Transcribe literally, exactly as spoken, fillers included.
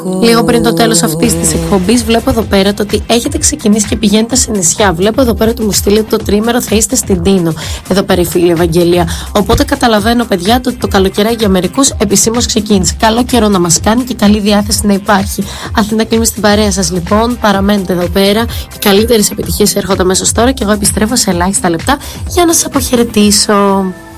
Λίγο πριν το τέλος αυτής της εκπομπής, βλέπω εδώ πέρα το ότι έχετε ξεκινήσει και πηγαίνετε σε νησιά. Βλέπω εδώ πέρα ότι μου στείλετε το τρίμερο, θα είστε στην Τίνο. Εδώ πέρα η φίλη Ευαγγελία. Οπότε καταλαβαίνω, παιδιά, το ότι το καλοκαιράκι για μερικούς επισήμως ξεκίνησε. Καλό καιρό να μας κάνει και καλή διάθεση να υπάρχει. Αθήνα κλείνουμε στην παρέα σας λοιπόν. Παραμένετε εδώ πέρα. Οι καλύτερες επιτυχίες έρχονται αμέσως τώρα και εγώ επιστρέφω σε ελάχιστα λεπτά για να σας αποχαιρετήσω.